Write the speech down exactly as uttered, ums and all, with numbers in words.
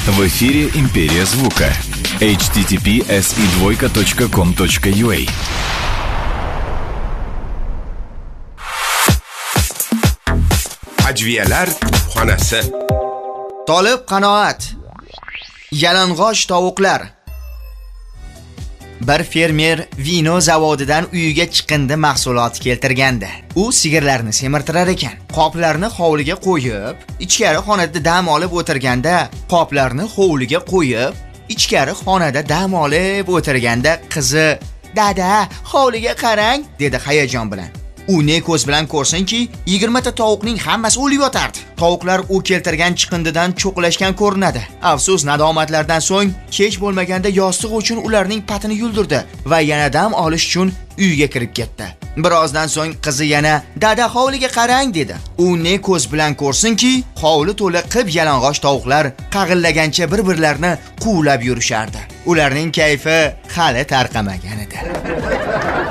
В эфире «Империя звука». эйч ти ти пи эс и двойка точка ком точка ю а. Ajviyalar xonasi. Tolib qanoat. Yalang'och tovuqlar. Bir fermer vino zavodidan uyiga chiqindi mahsulot keltirgandi. U sigirlarni semirtirar ekan. Qoplarni hovliga qo'yib, ichkari xonada dam olib o'tirganda, qoplarni hovliga qo'yib, ichkari xonada dam olib o'tirganda qizi "Dada, hovliga qarang", dedi hayajon bilan. U ne ko'z bilan ko'rsinki, yigirma ta tovuqning hammasi o'lib yotardi. Tovuqlar u keltirgan chiqindidan cho'qlashgan ko'rinadi. Afsus, nadomatlardan so'ng kech bo'lmaganda yostiq uchun ularning patini yuldirdi va yana dam olish uchun uyga kirib ketdi. Birozdan so'ng qizi yana "Dada, hovliga qarang", dedi. U ne ko'z bilan ko'rsinki, hovli to'la qib yalang'och tovuqlar qag'illagancha bir-birlarini quvlab yurishardi. Ularning kayfi hali tarqamagan edi.